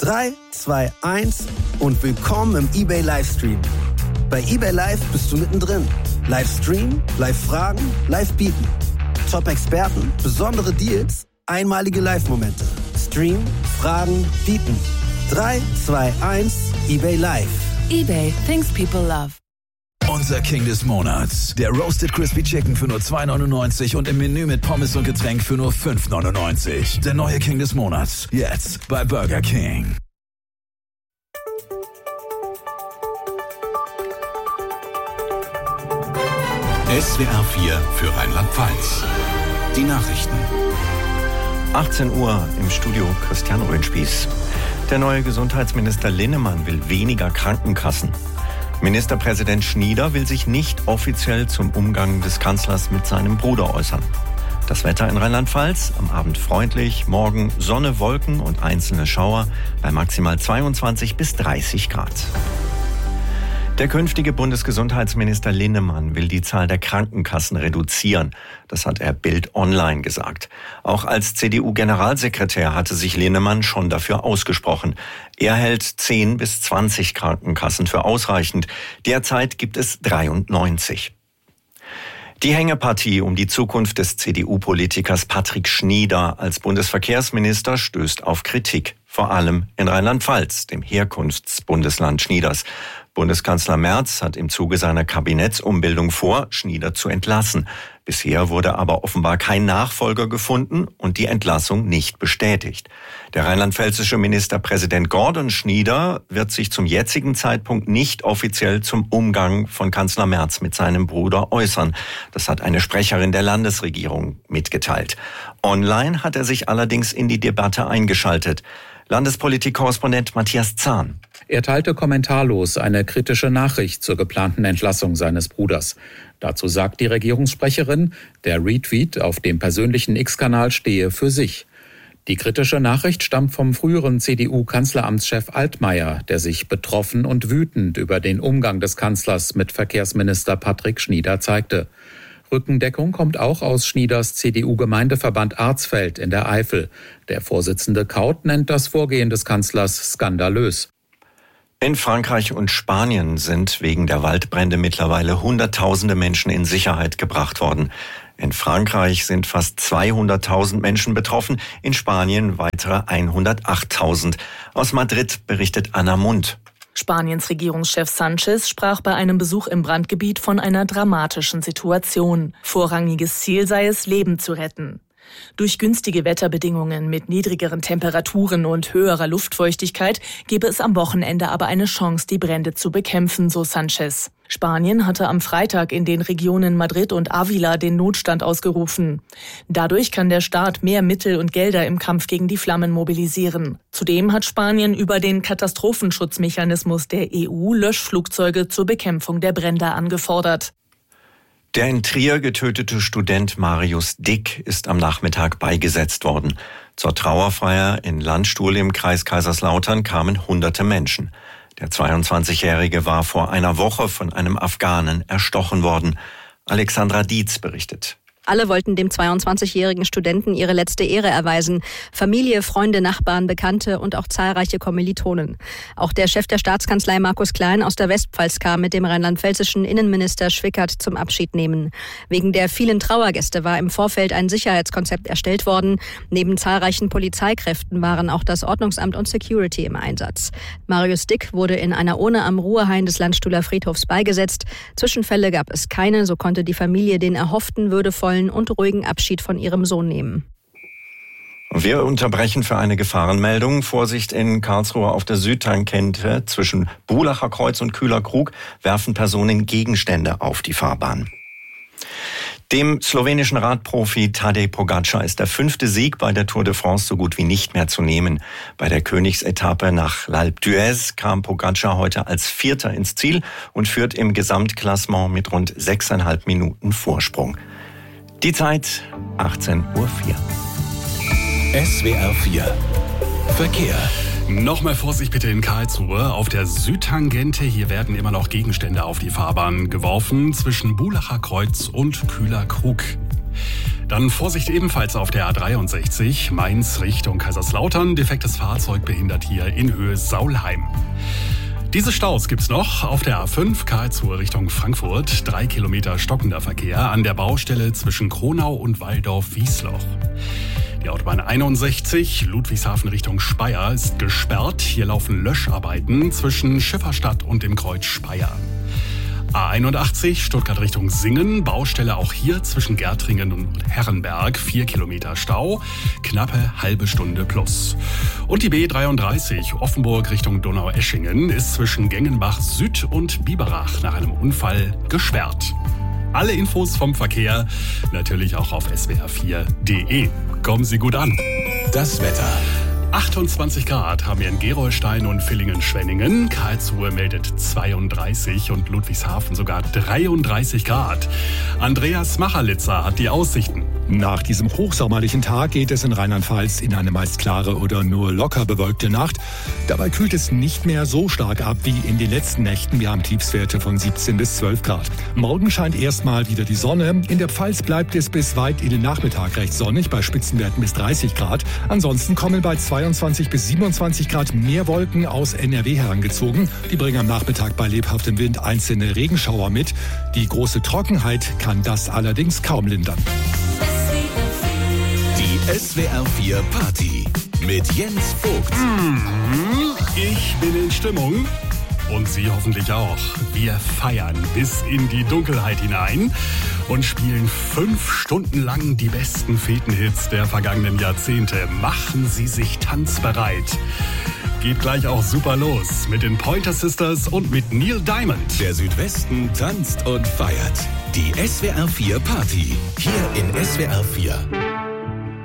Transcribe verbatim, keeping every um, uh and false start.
drei, zwei, eins und willkommen im eBay Livestream. Bei eBay Live bist du mittendrin. Livestream, Live-Fragen, Live-Bieten. Top-Experten, besondere Deals, einmalige Live-Momente. Stream, Fragen, Bieten. drei, zwei, eins, eBay Live. eBay, things people love. Unser King des Monats. Der Roasted Crispy Chicken für nur zwei neunundneunzig und im Menü mit Pommes und Getränk für nur fünf neunundneunzig. Der neue King des Monats. Jetzt bei Burger King. S W R vier für Rheinland-Pfalz. Die Nachrichten. achtzehn Uhr im Studio Christian Röhnspieß. Der neue Gesundheitsminister Linnemann will weniger Krankenkassen. Ministerpräsident Schnieder will sich nicht offiziell zum Umgang des Kanzlers mit seinem Bruder äußern. Das Wetter in Rheinland-Pfalz, am Abend freundlich, morgen Sonne, Wolken und einzelne Schauer bei maximal zweiundzwanzig bis dreißig Grad. Der künftige Bundesgesundheitsminister Linnemann will die Zahl der Krankenkassen reduzieren. Das hat er Bild Online gesagt. Auch als C D U-Generalsekretär hatte sich Linnemann schon dafür ausgesprochen. Er hält zehn bis zwanzig Krankenkassen für ausreichend. Derzeit gibt es dreiundneunzig. Die Hängepartie um die Zukunft des C D U-Politikers Patrick Schnieder als Bundesverkehrsminister stößt auf Kritik. Vor allem in Rheinland-Pfalz, dem Herkunftsbundesland Schnieders. Bundeskanzler Merz hat im Zuge seiner Kabinettsumbildung vor, Schnieder zu entlassen. Bisher wurde aber offenbar kein Nachfolger gefunden und die Entlassung nicht bestätigt. Der rheinland-pfälzische Ministerpräsident Gordon Schnieder wird sich zum jetzigen Zeitpunkt nicht offiziell zum Umgang von Kanzler Merz mit seinem Bruder äußern. Das hat eine Sprecherin der Landesregierung mitgeteilt. Online hat er sich allerdings in die Debatte eingeschaltet. Landespolitik-Korrespondent Matthias Zahn. Er teilte kommentarlos eine kritische Nachricht zur geplanten Entlassung seines Bruders. Dazu sagt die Regierungssprecherin, der Retweet auf dem persönlichen X-Kanal stehe für sich. Die kritische Nachricht stammt vom früheren C D U-Kanzleramtschef Altmaier, der sich betroffen und wütend über den Umgang des Kanzlers mit Verkehrsminister Patrick Schnieder zeigte. Rückendeckung kommt auch aus Schnieders C D U-Gemeindeverband Arzfeld in der Eifel. Der Vorsitzende Kaut nennt das Vorgehen des Kanzlers skandalös. In Frankreich und Spanien sind wegen der Waldbrände mittlerweile Hunderttausende Menschen in Sicherheit gebracht worden. In Frankreich sind fast zweihunderttausend Menschen betroffen, in Spanien weitere hundertachttausend. Aus Madrid berichtet Anna Mund. Spaniens Regierungschef Sanchez sprach bei einem Besuch im Brandgebiet von einer dramatischen Situation. Vorrangiges Ziel sei es, Leben zu retten. Durch günstige Wetterbedingungen mit niedrigeren Temperaturen und höherer Luftfeuchtigkeit gebe es am Wochenende aber eine Chance, die Brände zu bekämpfen, so Sanchez. Spanien hatte am Freitag in den Regionen Madrid und Ávila den Notstand ausgerufen. Dadurch kann der Staat mehr Mittel und Gelder im Kampf gegen die Flammen mobilisieren. Zudem hat Spanien über den Katastrophenschutzmechanismus der E U Löschflugzeuge zur Bekämpfung der Brände angefordert. Der in Trier getötete Student Marius Dick ist am Nachmittag beigesetzt worden. Zur Trauerfeier in Landstuhl im Kreis Kaiserslautern kamen hunderte Menschen. Der zweiundzwanzigjährige war vor einer Woche von einem Afghanen erstochen worden. Alexandra Dietz berichtet. Alle wollten dem zweiundzwanzigjährigen Studenten ihre letzte Ehre erweisen. Familie, Freunde, Nachbarn, Bekannte und auch zahlreiche Kommilitonen. Auch der Chef der Staatskanzlei Markus Klein aus der Westpfalz kam mit dem rheinland-pfälzischen Innenminister Schwickert zum Abschied nehmen. Wegen der vielen Trauergäste war im Vorfeld ein Sicherheitskonzept erstellt worden. Neben zahlreichen Polizeikräften waren auch das Ordnungsamt und Security im Einsatz. Marius Dick wurde in einer Urne am Ruhehain des Landstuhler Friedhofs beigesetzt. Zwischenfälle gab es keine, so konnte die Familie den erhofften würdevollen und ruhigen Abschied von ihrem Sohn nehmen. Wir unterbrechen für eine Gefahrenmeldung. Vorsicht in Karlsruhe auf der Südtangente zwischen Bulacher Kreuz und Kühler Krug werfen Personen Gegenstände auf die Fahrbahn. Dem slowenischen Radprofi Tadej Pogačar ist der fünfte Sieg bei der Tour de France so gut wie nicht mehr zu nehmen. Bei der Königsetappe nach L'Alpe d'Huez kam Pogačar heute als Vierter ins Ziel und führt im Gesamtklassement mit rund sechseinhalb Minuten Vorsprung. Die Zeit achtzehn Uhr vier. S W R vier Verkehr. Nochmal Vorsicht bitte in Karlsruhe. Auf der Südtangente, hier werden immer noch Gegenstände auf die Fahrbahn geworfen zwischen Bulacher Kreuz und Kühler Krug. Dann Vorsicht ebenfalls auf der A dreiundsechzig, Mainz Richtung Kaiserslautern. Defektes Fahrzeug behindert hier in Höhe Saulheim. Diese Staus gibt's noch auf der A fünf Karlsruhe Richtung Frankfurt. Drei Kilometer stockender Verkehr an der Baustelle zwischen Kronau und Walldorf-Wiesloch. Die Autobahn einundsechzig Ludwigshafen Richtung Speyer ist gesperrt. Hier laufen Löscharbeiten zwischen Schifferstadt und dem Kreuz Speyer. A einundachtzig Stuttgart Richtung Singen, Baustelle auch hier zwischen Gärtringen und Herrenberg, vier Kilometer Stau, knappe halbe Stunde plus. Und die B dreiunddreißig Offenburg Richtung Donaueschingen ist zwischen Gengenbach Süd und Biberach nach einem Unfall gesperrt. Alle Infos vom Verkehr natürlich auch auf S W R vier Punkt de. Kommen Sie gut an. Das Wetter. achtundzwanzig Grad haben wir in Gerolstein und Villingen-Schwenningen. Karlsruhe meldet zweiunddreißig und Ludwigshafen sogar dreiunddreißig Grad. Andreas Machalitzer hat die Aussichten. Nach diesem hochsommerlichen Tag geht es in Rheinland-Pfalz in eine meist klare oder nur locker bewölkte Nacht. Dabei kühlt es nicht mehr so stark ab wie in den letzten Nächten. Wir haben Tiefstwerte von siebzehn bis zwölf Grad. Morgen scheint erstmal wieder die Sonne. In der Pfalz bleibt es bis weit in den Nachmittag recht sonnig, bei Spitzenwerten bis dreißig Grad. Ansonsten kommen bei zweiundzwanzig bis siebenundzwanzig Grad mehr Wolken aus N R W herangezogen. Die bringen am Nachmittag bei lebhaftem Wind einzelne Regenschauer mit. Die große Trockenheit kann das allerdings kaum lindern. Die S W R vier Party mit Jens Vogt. Ich bin in Stimmung. Und Sie hoffentlich auch. Wir feiern bis in die Dunkelheit hinein und spielen fünf Stunden lang die besten Fetenhits der vergangenen Jahrzehnte. Machen Sie sich tanzbereit. Geht gleich auch super los mit den Pointer Sisters und mit Neil Diamond. Der Südwesten tanzt und feiert. Die S W R vier Party. Hier in S W R vier.